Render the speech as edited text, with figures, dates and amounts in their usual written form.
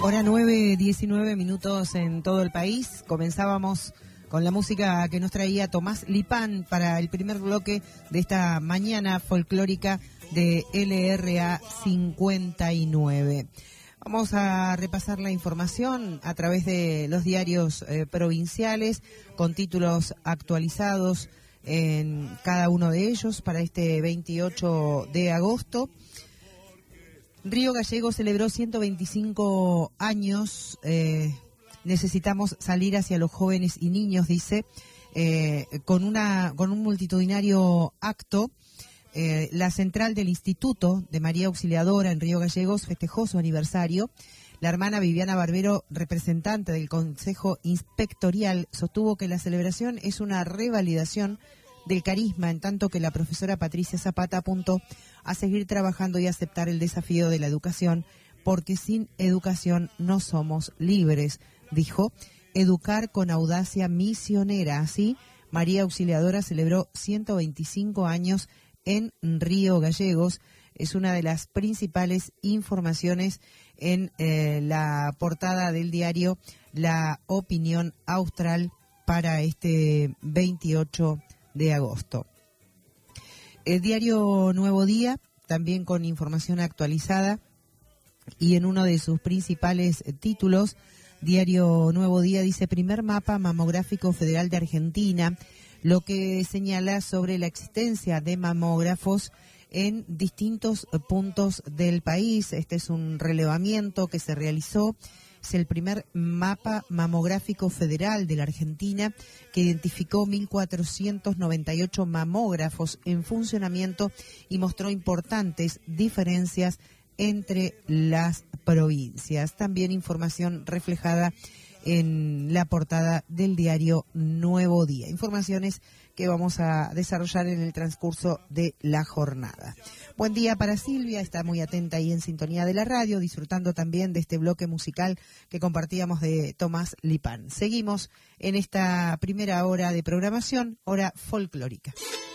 Hora 9:19 minutos en todo el país. Comenzábamos con la música que nos traía Tomás Lipán para el primer bloque de esta mañana folclórica de LRA 59. Vamos a repasar la información a través de los diarios provinciales con títulos actualizados en cada uno de ellos para este 28 de agosto. Río Gallegos celebró 125 años. Necesitamos salir hacia los jóvenes y niños, dice, con un multitudinario acto. La central del Instituto de María Auxiliadora en Río Gallegos festejó su aniversario. La hermana Viviana Barbero, representante del Consejo Inspectorial, sostuvo que la celebración es una revalidación del carisma, en tanto que la profesora Patricia Zapata apuntó a seguir trabajando y aceptar el desafío de la educación, porque sin educación no somos libres, dijo. Educar con audacia misionera. Así, María Auxiliadora celebró 125 años en Río Gallegos. Es una de las principales informaciones en la portada del diario La Opinión Austral para este 28 de agosto. El diario Nuevo Día, también con información actualizada, y en uno de sus principales títulos, Diario Nuevo Día dice: primer mapa mamográfico federal de Argentina, lo que señala sobre la existencia de mamógrafos en distintos puntos del país. Este es un relevamiento que se realizó. Es el primer mapa mamográfico federal de la Argentina que identificó 1.498 mamógrafos en funcionamiento y mostró importantes diferencias entre las provincias. También información reflejada en la portada del diario Nuevo Día. Informaciones que vamos a desarrollar en el transcurso de la jornada. Buen día para Silvia, está muy atenta y en sintonía de la radio, disfrutando también de este bloque musical que compartíamos de Tomás Lipán. Seguimos en esta primera hora de programación, hora folclórica.